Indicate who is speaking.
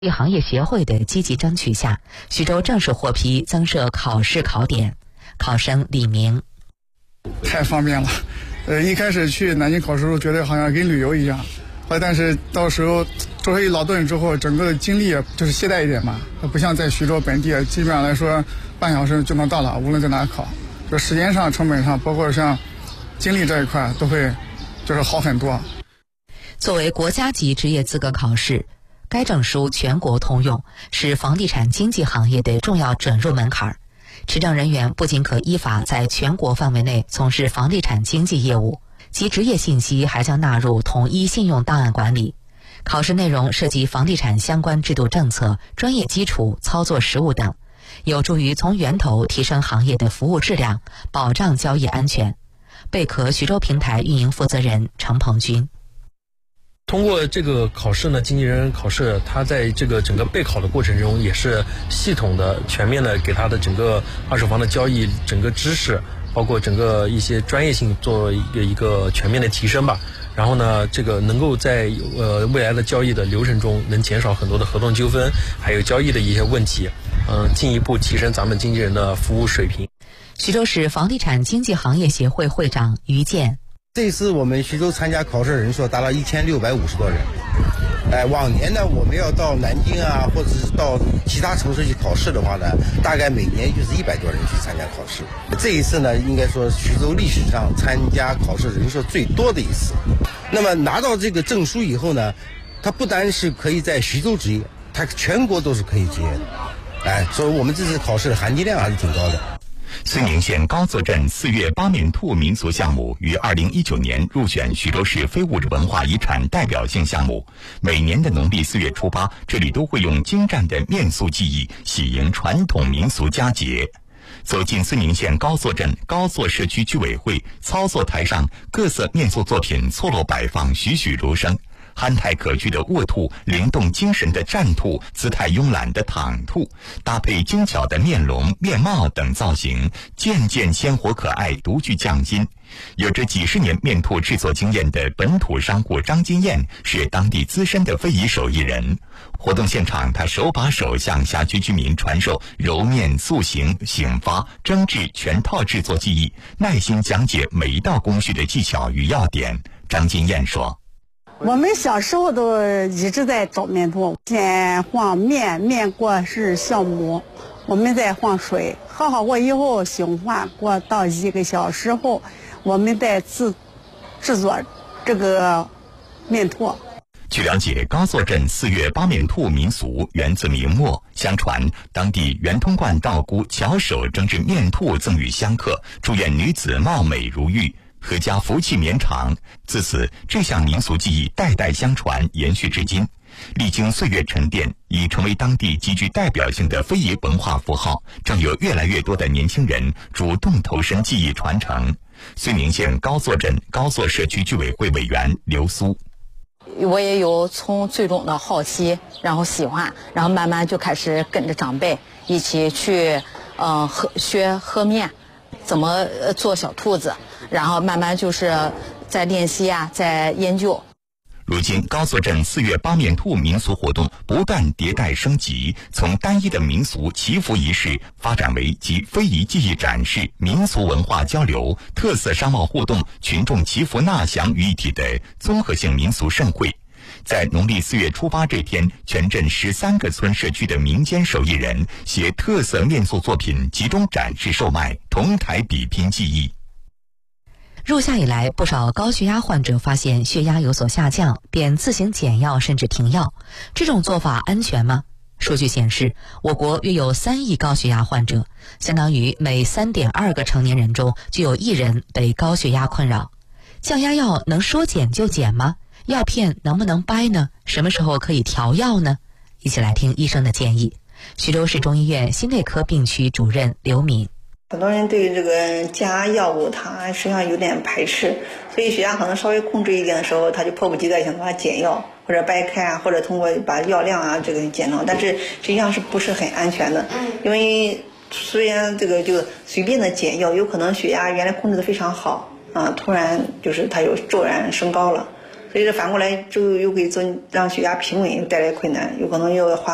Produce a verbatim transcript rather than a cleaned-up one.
Speaker 1: 行业协会的积极争取下，徐州正式获批增设考试考点。考生李明：
Speaker 2: 太方便了，呃，一开始去南京考试的时候，觉得好像跟旅游一样，后来但是到时候坐上一劳顿之后，整个的精力就是懈怠一点嘛，不像在徐州本地，基本上来说半小时就能到了，无论在哪考，就时间上、成本上，包括像精力这一块，都会就是好很多。
Speaker 1: 作为国家级职业资格考试，该证书全国通用，是房地产经纪行业的重要准入门槛。持证人员不仅可依法在全国范围内从事房地产经纪业务，其职业信息还将纳入统一信用档案管理。考试内容涉及房地产相关制度政策、专业基础、操作实务等，有助于从源头提升行业的服务质量，保障交易安全。贝壳徐州平台运营负责人程鹏军：
Speaker 3: 通过这个考试呢，经纪人考试，他在这个整个备考的过程中，也是系统的、全面的给他的整个二手房的交易整个知识，包括整个一些专业性做一个一个全面的提升吧。然后呢，这个能够在呃未来的交易的流程中，能减少很多的合同纠纷，还有交易的一些问题，嗯、呃，进一步提升咱们经纪人的服务水平。
Speaker 1: 徐州市房地产经纪行业协会会长于健：
Speaker 4: 这次我们徐州参加考试人数达到一千六百五十多人。哎，往年呢，我们要到南京啊，或者是到其他城市去考试的话呢，大概每年就是一百多人去参加考试。这一次呢，应该说徐州历史上参加考试人数最多的一次。那么拿到这个证书以后呢，它不单是可以在徐州执业，它全国都是可以执业的。哎，所以我们这次考试的含金量还是挺高的。
Speaker 5: 睢宁县高作镇四月八面兔民俗项目于二零一九年入选徐州市非物质文化遗产代表性项目。每年的农历四月初八，这里都会用精湛的面俗技艺喜迎传统民俗佳节。走进睢宁县高作镇高作社区居委会操作台上，各色面塑作品错落摆放，栩栩如生。憨态可掬的卧兔，灵动精神的站兔，姿态慵懒的躺兔，搭配精巧的面笼、面帽等造型，件件鲜活可爱，独具匠心。有着几十年面兔制作经验的本土商户张金燕是当地资深的非遗手艺人。活动现场，他手把手向辖区居民传授揉面、塑形、醒发、蒸制全套制作技艺，耐心讲解每一道工序的技巧与要点。张金燕说：
Speaker 6: 我们小时候都一直在找面兔，先和面，面过是酵母，我们再和水，和好过以后醒化过到一个小时后，我们再制制作这个面兔。
Speaker 5: 据了解，高作镇四月八面兔民俗源自明末，相传当地袁通观道姑巧手蒸制面兔赠予香客，祝愿女子貌美如玉，阖家福气绵长。自此，这项民俗技艺代代相传，延续至今。历经岁月沉淀，已成为当地极具代表性的非遗文化符号。正有越来越多的年轻人主动投身技艺传承。睢宁县高作镇高作社区居委会委员刘苏：
Speaker 7: 我也有从最终的好奇，然后喜欢，然后慢慢就开始跟着长辈一起去，呃，和学和面，怎么做小兔子，然后慢慢就是在练习啊，在研究。
Speaker 5: 如今，高作镇四月八面兔民俗活动不断迭代升级，从单一的民俗祈福仪式发展为集非遗技艺展示、民俗文化交流、特色商贸互动、群众祈福纳祥于一体的综合性民俗盛会。在农历四月初八这天，全镇十三个村社区的民间手艺人携特色面塑作品集中展示售卖，同台比拼技艺。
Speaker 1: 入夏以来，不少高血压患者发现血压有所下降，便自行减药甚至停药。这种做法安全吗？数据显示，我国约有三亿高血压患者，相当于每 三点二 个成年人中就有一人被高血压困扰。降压药能说减就减吗？药片能不能掰呢？什么时候可以调药呢？一起来听医生的建议。徐州市中医院心内科病区主任刘敏：
Speaker 8: 很多人对这个加药物它实际上有点排斥，所以血压可能稍微控制一点的时候，他就迫不及待想把它减药或者掰开啊，或者通过把药量啊这个减到，但是实际上是不是很安全的？因为虽然这个就随便的减药，有可能血压原来控制的非常好啊，突然就是它又骤然升高了，所以这反过来就又给增让血压平稳又带来困难，有可能又要花